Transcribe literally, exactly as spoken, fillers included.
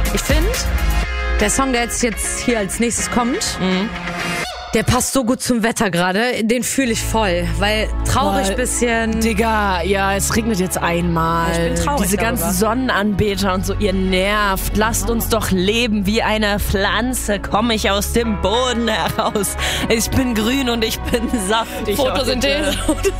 Ich finde, der Song, der jetzt, jetzt hier als nächstes kommt, mhm. der passt so gut zum Wetter gerade. Den fühle ich voll, weil traurig Boah, bisschen. Digga, ja, es regnet jetzt einmal. Ich bin traurig Diese darüber. ganzen Sonnenanbeter und so, ihr nervt. Lasst uns doch leben wie eine Pflanze. Komm ich aus dem Boden heraus. Ich bin grün und ich bin saftig. Photosynthese. Heute.